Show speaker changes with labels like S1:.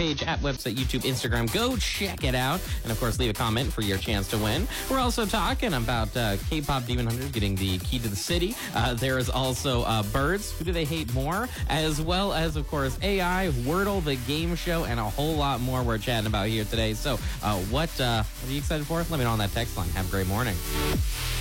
S1: page at Website, YouTube, Instagram. Go check it out. And, of course, leave a comment for your chance to win. We're also talking about K-pop Demon Hunters getting the key to the city. There is also birds. Who do they hate more? As well as, of course, AI, Wordle, the game show, and a whole lot more we're chatting about here today. So what are you excited for? Let me know on that text line. Have a great morning.